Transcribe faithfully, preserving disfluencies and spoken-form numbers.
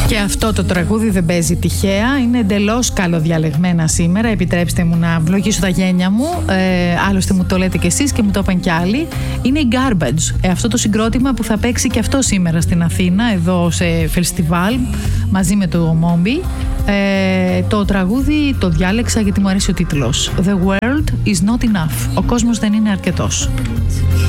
Και αυτό το τραγούδι δεν παίζει τυχαία. Είναι εντελώς καλοδιαλεγμένα σήμερα. Επιτρέψτε μου να βλογίσω τα γένια μου. Ε, άλλωστε μου το λέτε κι εσείς και μου το είπαν κι άλλοι. Είναι η Garbage. Ε, αυτό το συγκρότημα που θα παίξει και αυτό σήμερα στην Αθήνα, εδώ σε φεστιβάλ, μαζί με το Μόμπι. Ε, το τραγούδι το διάλεξα γιατί μου αρέσει ο τίτλος. The world is not enough. Ο κόσμος δεν είναι αρκετός.